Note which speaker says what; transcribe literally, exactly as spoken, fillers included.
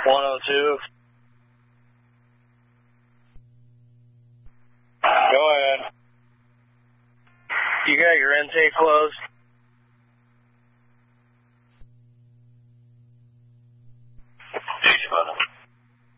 Speaker 1: one oh two. Go ahead. You got your intake closed?